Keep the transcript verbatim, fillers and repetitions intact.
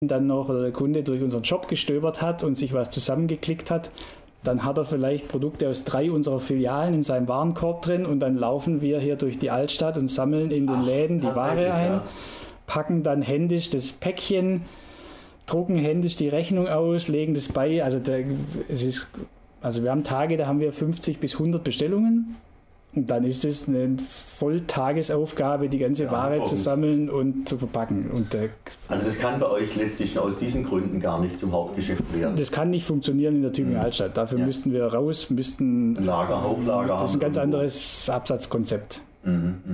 dann noch der Kunde durch unseren Shop gestöbert hat und sich was zusammengeklickt hat, dann hat er vielleicht Produkte aus drei unserer Filialen in seinem Warenkorb drin und dann laufen wir hier durch die Altstadt und sammeln in den Ach, Läden die Ware ein, ja. packen dann händisch das Päckchen, drucken händisch die Rechnung aus, legen das bei. Also, der, es ist, also wir haben Tage, da haben wir fünfzig bis hundert Bestellungen. Und dann ist es eine Volltagesaufgabe, die ganze ja, Ware zu sammeln und zu verpacken. Und, äh, also das kann bei euch letztlich aus diesen Gründen gar nicht zum Hauptgeschäft werden? Das kann nicht funktionieren in der Tübinger mhm. Altstadt. Dafür ja. müssten wir raus, müssten... Lager, Hauptlager. Das ist ein ganz anderes Absatzkonzept. Mhm.